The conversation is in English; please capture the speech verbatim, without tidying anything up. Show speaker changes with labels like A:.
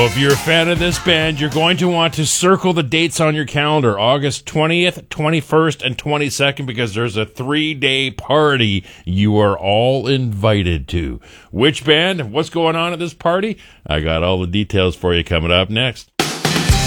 A: if you're a fan of this band, you're going to want to circle the dates on your calendar, August twentieth, twenty-first, and twenty-second, because there's a three-day party you are all invited to. Which band? What's going on at this party? I got all the details for you coming up next.